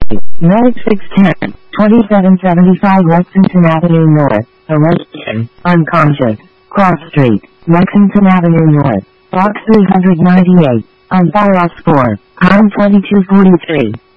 Medic 610, 2775 Lexington Avenue North, Arrested, unconscious, Cross Street, Lexington Avenue North, Box 398, on fire off score, crime 2243.